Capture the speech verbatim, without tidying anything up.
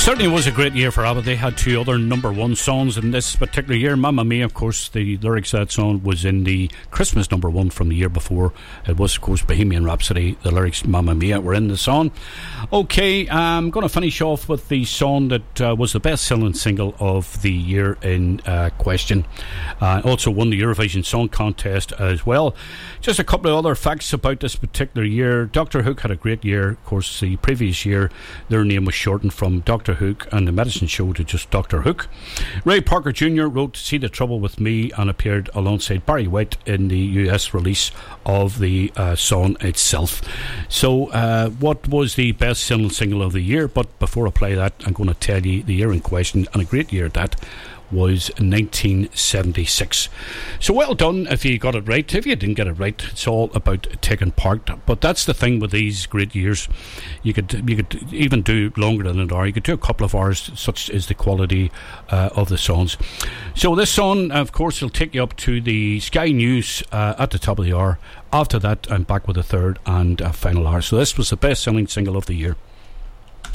certainly was a great year for ABBA. They had two other number one songs in this particular year. Mamma Mia, of course, the lyrics of that song was in the Christmas number one from the year before. It was, of course, Bohemian Rhapsody. The lyrics Mamma Mia were in the song. Okay, I'm going to finish off with the song that uh, was the best-selling single of the year in uh, question. Uh, also won the Eurovision Song Contest as well. Just a couple of other facts about this particular year. Doctor Hook had a great year. Of course, the previous year, their name was shortened from Doctor Hook and the Medicine Show to just Doctor Hook. Ray Parker Junior wrote See the Trouble with Me and appeared alongside Barry White in the U S release of the uh, song itself. So uh, what was the best selling single of the year? But before I play that, I'm going to tell you the year in question, and a great year at that was nineteen seventy-six. So well done if you got it right. If you didn't get it right, it's all about taking part. But that's the thing with these great years. You could you could even do longer than an hour. You could do a couple of hours, such is the quality uh, of the songs. So this song, of course, will take you up to the Sky News uh, at the top of the hour. After that, I'm back with the third and uh, final hour. So this was the best selling single of the year.